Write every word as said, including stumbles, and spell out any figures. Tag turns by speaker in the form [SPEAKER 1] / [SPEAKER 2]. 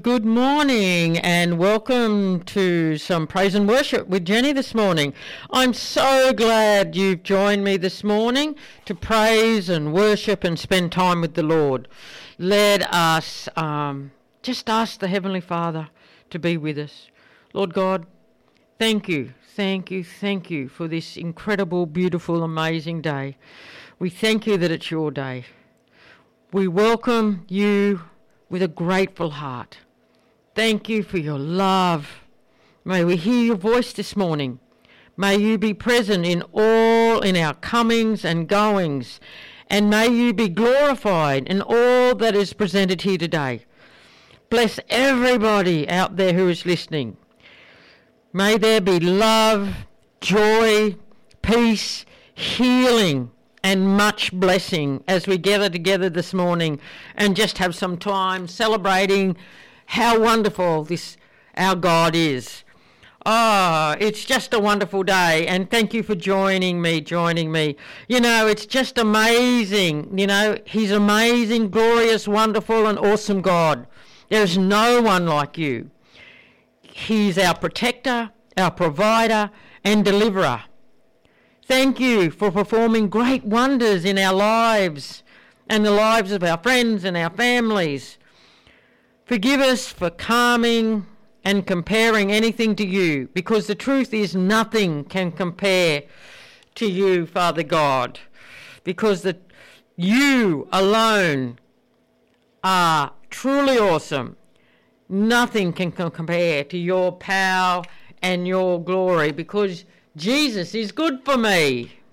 [SPEAKER 1] good morning and welcome to some praise and worship with Jenny this morning. I'm so glad you've joined me this morning to praise and worship and spend time with the Lord. Let us um, just ask the Heavenly Father to be with us. Lord God, thank you, thank you, thank you for this incredible, beautiful, amazing day. We thank you that it's your day. We welcome you with a grateful heart. Thank you for your love. May we hear your voice this morning. May you be present in all, in our comings and goings, and may you be glorified in all that is presented here today. Bless everybody out there who is listening. May there be love, joy, peace, healing, and much blessing as we gather together this morning and just have some time celebrating how wonderful this our God is. Oh, it's just a wonderful day, and thank you for joining me, joining me. You know, it's just amazing. You know, He's amazing, glorious, wonderful, and awesome God. There's no one like you. He's our protector, our provider, and deliverer. Thank you for performing great wonders in our lives and the lives of our friends and our families. Forgive us for calming and comparing anything to you, because the truth is nothing can compare to you, Father God, because that you alone are truly awesome. Nothing can compare to your power and your glory, because Jesus is good for me.